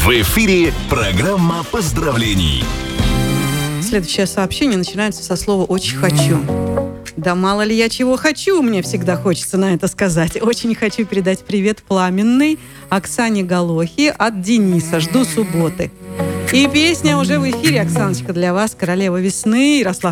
В эфире программа поздравлений. Следующее сообщение начинается со слова «очень хочу». Да мало ли я чего хочу, мне всегда хочется на это сказать. Очень хочу передать привет пламенной Оксане Голохи от Дениса. Жду субботы. И песня уже в эфире, Оксаночка, для вас. «Королева весны», Ярослав